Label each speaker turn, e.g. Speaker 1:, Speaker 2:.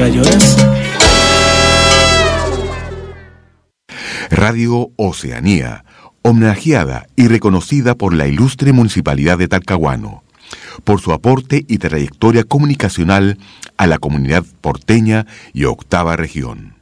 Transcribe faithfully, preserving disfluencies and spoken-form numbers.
Speaker 1: para llorar.
Speaker 2: Radio Oceanía, homenajeada y reconocida por la ilustre Municipalidad de Talcahuano, por su aporte y trayectoria comunicacional a la comunidad porteña y octava región.